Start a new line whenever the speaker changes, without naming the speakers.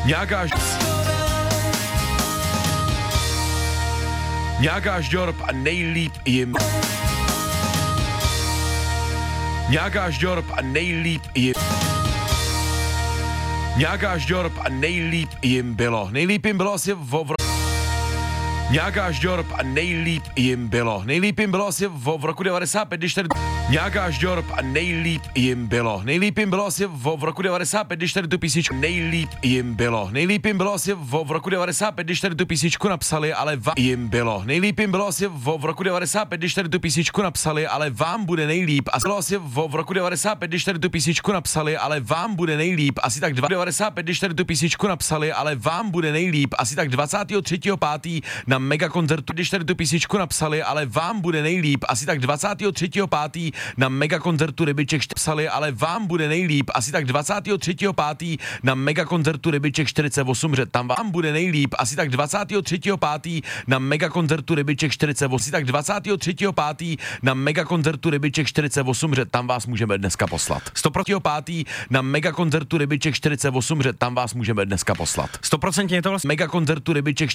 Nějaká žďorb a nejlíp jim. Nějaká žďorb a nejlíp jim. Nějaká žďorb a nejlíp jim bylo. Nejlíp jim bylo asi Nějaká žďorb a nejlíp jim bylo. Nejlíp jim bylo asi v roku 95, když tady... Nějaká žďorb a nejlíp jim bylo. Nejlíp jim bylo asi v roku 95, když tady tu písničku... Nejlíp jim bylo. Nejlíp jim bylo asi v roku 95, když tady tu písničku napsali, ale vám jim bylo. Nejlíp jim bylo asi v roku 95, když tady tu písničku napsali, ale vám bude nejlíp. A bylo asi v roku 95, když tady tu písničku napsali, ale vám bude nejlíp. Asi tak 95, když tady tu písničku napsali, ale vám bude nejlíp. Asi tak 23.5. na megakoncertu, když tady tu písničku napsali, ale vám bude nejlíp. Asi tak 23.5. na megakoncertu Rybiček psali, ale vám bude nejlíp. Asi tak 23.5. na megakoncertu Rybiček 48, že tam vám bude nejlíp. Asi tak 23.5. na megakoncertu Rybiček 48. Asi tak 23.5. na megakoncertu Rybiček 48, že tam vás můžeme dneska poslat. 100% na megakoncertu Rybiček 48, že tam vás můžeme dneska poslat. 100% je to vlastně megakoncertu Rybiček